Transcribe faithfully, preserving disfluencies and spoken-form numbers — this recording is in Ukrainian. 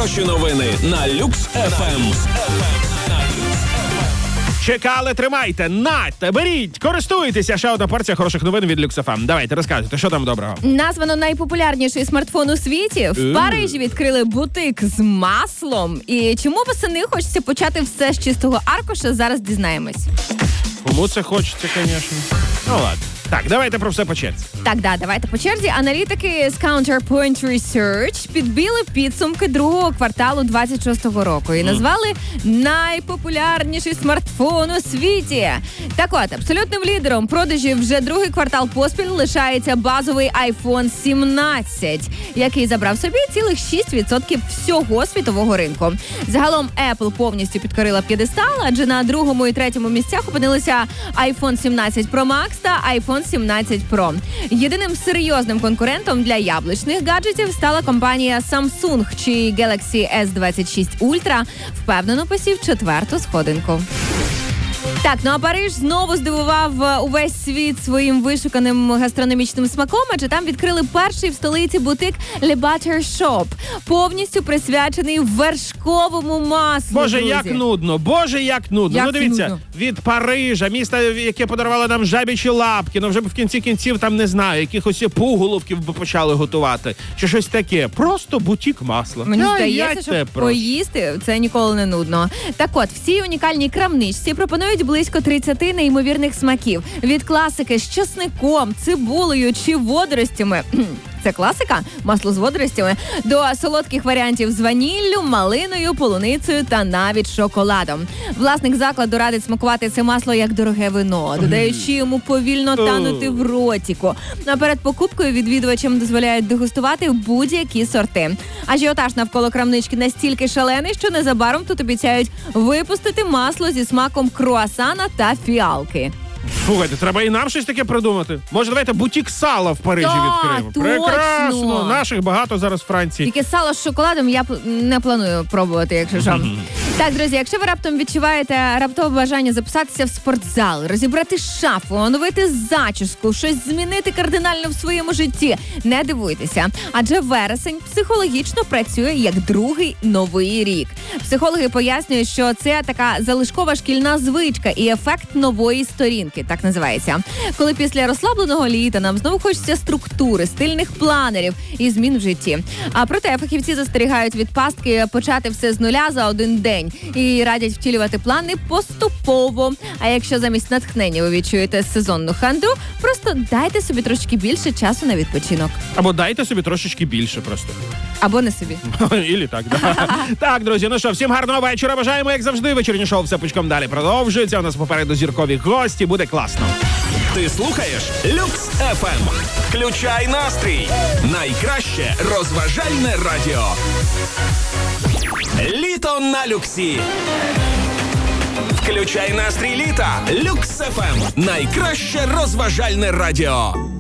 Хороші новини на Люкс еф ем. Чекали, тримайте, нате, беріть, користуйтеся. Ще одна порція хороших новин від Люкс еф ем. Давайте, розказуйте, що там доброго? Названо найпопулярніший смартфон у світі. В Парижі відкрили бутик з маслом. І чому восени хочеться почати все з чистого аркуша, зараз дізнаємось. Кому це хочеться, звісно. Ну ладно. Так, давайте про все по черзі. Так, да, давайте по черзі. Аналітики з Counterpoint Research підбили підсумки другого кварталу двадцять шостого року і назвали найпопулярніший смартфон у світі. Так от, абсолютним лідером продажів вже другий квартал поспіль лишається базовий айфон сімнадцять, який забрав собі цілих шість відсотків всього світового ринку. Загалом Apple повністю підкорила п'єдестал, адже на другому і третьому місцях опинилися айфон сімнадцять Pro Max та айфон сімнадцять Pro. Єдиним серйозним конкурентом для яблучних гаджетів стала компанія Samsung, чий Galaxy ес двадцять шість Ultra впевнено посів четверту сходинку. Так, ну а Париж знову здивував увесь світ своїм вишуканим гастрономічним смаком, адже там відкрили перший в столиці бутик Le Butter Shop, повністю присвячений вершковому маслу. Боже, друзі. як нудно, боже, як нудно. Як ну дивіться, нудно? від Парижа, міста, яке подарувало нам жабічі лапки, ну вже б в кінці кінців там, не знаю, якихось пуголовків би почали готувати, чи щось таке. Просто бутік масла. Мені Ну, здається, я що те прошу. поїсти це ніколи не нудно. Так от, в цій унікальній крамничці пропонують близько тридцять неймовірних смаків. Від класики з чесником, цибулею чи водоростями. Це класика, масло з водоростями, до солодких варіантів з ваніллю, малиною, полуницею та навіть шоколадом. Власник закладу радить смакувати це масло як дороге вино, додаючи йому повільно танути в ротіку. А перед покупкою відвідувачам дозволяють дегустувати будь-які сорти. Ажіотаж навколо крамнички настільки шалений, що незабаром тут обіцяють випустити масло зі смаком круасана та фіалки. Слухайте, треба і нам щось таке придумати. Може, давайте бутік сала в Парижі Так, відкриємо. точно. Прекрасно. Наших багато зараз в Франції. Тільки сало з шоколадом я п- не планую пробувати, якщо що. Так, друзі, якщо ви раптом відчуваєте раптове бажання записатися в спортзал, розібрати шафу, оновити зачіску, щось змінити кардинально в своєму житті, не дивуйтеся. Адже вересень психологічно працює як другий новий рік. Психологи пояснюють, що це така залишкова шкільна звичка і ефект нової сторінки, так називається. Коли після розслабленого літа нам знову хочеться структури, стильних планерів і змін в житті. А проте фахівці застерігають від пастки почати все з нуля за один день і радять втілювати плани поступово. А якщо замість натхнення ви відчуєте сезонну хандру, просто дайте собі трошки більше часу на відпочинок. Або дайте собі трошечки більше просто. Або не собі. Ілі так, да. Так, друзі, ну що, всім гарного вечора. Бажаємо, як завжди, вечірнє шоу «Все пучком» далі продовжується. У нас попереду зіркові гості, буде класно. Ти слухаєш Люкс еф ем. Включай настрій. Найкраще розважальне радіо. Літо на Люксі. Включай настрій літа. Люкс еф ем. Найкраще розважальне радіо.